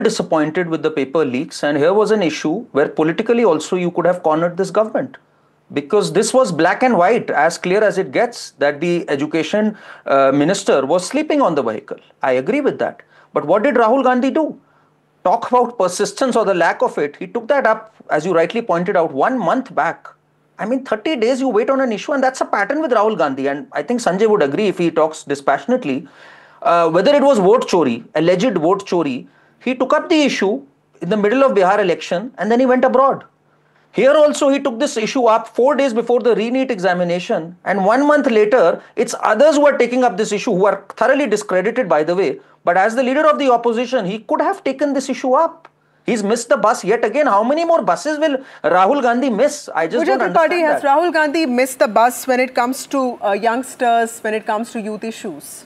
disappointed with the paper leaks, and here was an issue where politically also you could have cornered this government, because this was black and white, as clear as it gets, that the education minister was sleeping on the vehicle. I agree with that. But what did Rahul Gandhi do? Talk about persistence or the lack of it. He took that up, as you rightly pointed out, 1 month back. I mean, 30 days you wait on an issue, and that's a pattern with Rahul Gandhi. And I think Sanjay would agree if he talks dispassionately. Whether it was vote chori, alleged vote chori, he took up the issue in the middle of Bihar election and then he went abroad. Here also, he took this issue up 4 days before the re-NEET examination, and 1 month later, it's others who are taking up this issue, who are thoroughly discredited, by the way. But as the leader of the opposition, he could have taken this issue up. He's missed the bus yet again. How many more buses will Rahul Gandhi miss? I just don't understand has Rahul Gandhi missed the bus when it comes to youngsters, when it comes to youth issues?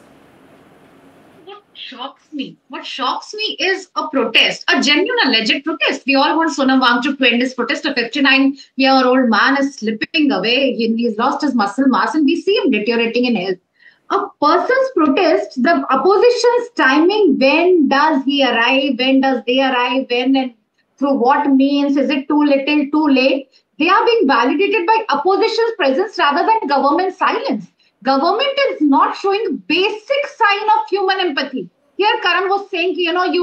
What shocks me is a protest, a genuine alleged protest. We all want Sonam Wangchuk to end this protest. A 59-year-old man is slipping away. He's lost his muscle mass and we see him deteriorating in health. A person's protest, the opposition's timing, when does he arrive, when does they arrive, when and through what means, is it too little, too late? They are being validated by opposition's presence rather than government silence. Government is not showing basic sign of human empathy. Here, Karan was saying,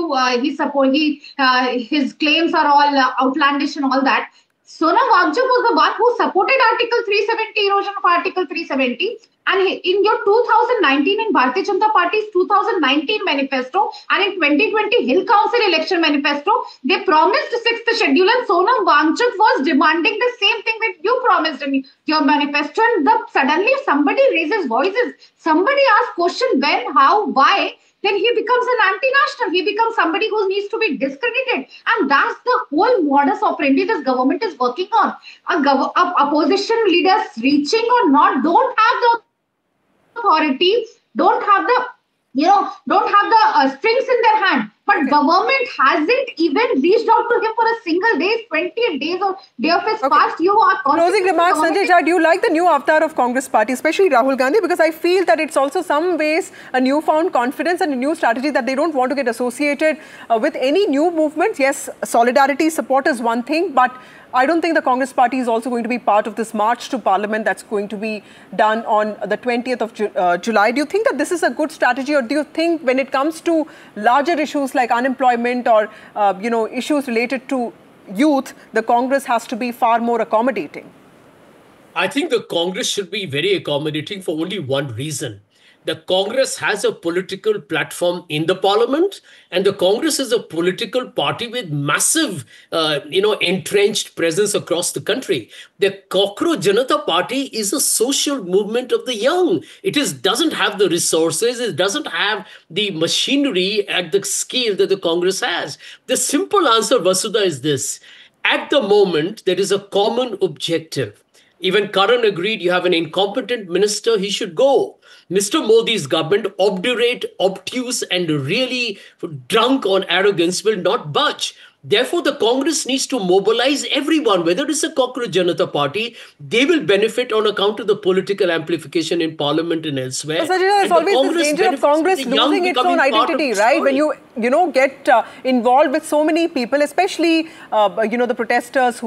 his claims are all outlandish and all that. Sonam Wangchuk was the one who supported Article 370, erosion of Article 370. And in your 2019, in Bharatiya Janata Party's 2019 manifesto and in 2020 Hill Council election manifesto, they promised 6th schedule, and Sonam Wangchuk was demanding the same thing that you promised in your manifesto. And suddenly somebody raises voices, somebody asks question when, how, why, then he becomes an anti-national. He becomes somebody who needs to be discredited. And that's the whole modus operandi this government is working on. Opposition leaders, reaching or not, don't have the authority, don't have the strings in their hand. But government hasn't even reached out to him for a single day. 20 days or day of his fast. You are closing remarks, Sanjay Jha. Do you like the new avatar of Congress party, especially Rahul Gandhi? Because I feel that it's also some ways a newfound confidence and a new strategy that they don't want to get associated with any new movements. Yes, solidarity, support is one thing, but I don't think the Congress party is also going to be part of this march to Parliament that's going to be done on the 20th of July. Do you think that this is a good strategy, or do you think when it comes to larger issues like unemployment or issues related to youth, the Congress has to be far more accommodating? I think the Congress should be very accommodating for only one reason. The Congress has a political platform in the parliament, and the Congress is a political party with massive, entrenched presence across the country. The Cockroach Janata Party is a social movement of the young. It doesn't have the resources. It doesn't have the machinery at the scale that the Congress has. The simple answer, Vasudha, is this. At the moment, there is a common objective. Even Karan agreed, you have an incompetent minister, he should go. Mr. Modi's government, obdurate, obtuse, and really drunk on arrogance, will not budge. Therefore, the Congress needs to mobilize everyone, whether it's a Cockroach Janata Party, they will benefit on account of the political amplification in Parliament and elsewhere. Sajid, there's always this danger of Congress losing its own identity, right? When you get involved with so many people, especially, the protesters who